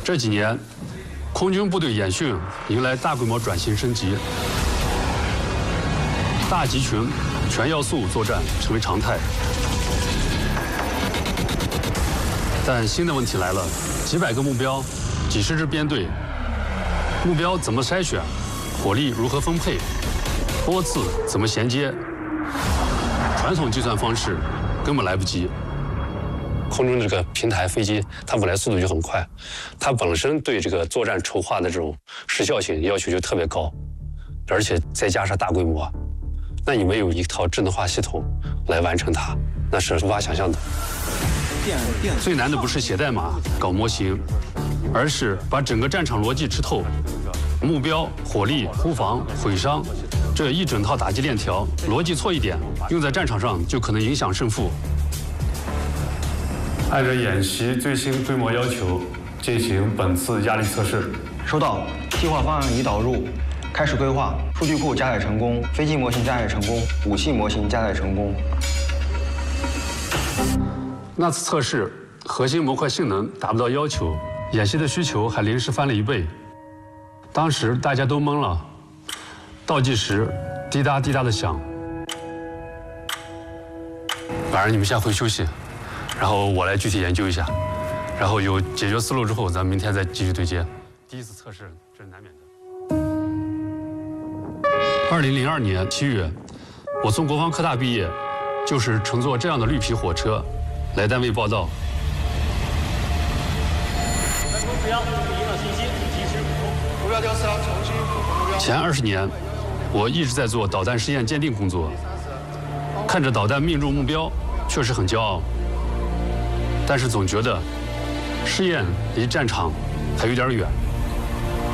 这几年，空军部队演训迎来大规模转型升级，大集群、全要素作战成为常态。但新的问题来了：几百个目标，几十支编队，目标怎么筛选？火力如何分配？波次怎么衔接？传统计算方式根本来不及。空中这个平台飞机，它本来速度就很快，它本身对这个作战筹划的这种时效性要求就特别高，而且再加上大规模，那你没有一套智能化系统来完成它，那是无法想象的。最难的不是写代码、搞模型，而是把整个战场逻辑吃透，目标、火力、忽防、毁伤，这一整套打击链条，逻辑错一点，用在战场上就可能影响胜负。按照演习最新规模要求，进行本次压力测试。 收到，计划方案已导入，开始规划。数据库加载成功，飞机模型加载成功，武器模型加载成功。 那次测试，核心模块性能达不到要求，演习的需求还临时翻了1倍。当时大家都懵了，倒计时滴答滴答的响。晚上你们先回休息。然后我来具体研究一下，然后有解决思路之后，咱们明天再继续对接。第一次测试这是难免的。2002年7月，我从国防科大毕业，就是乘坐这样的绿皮火车来单位报到。 目标调查，重新目标。 前20年，我一直在做导弹试验鉴定工作，看着导弹命中目标，确实很骄傲。但是总觉得试验离战场还有点远。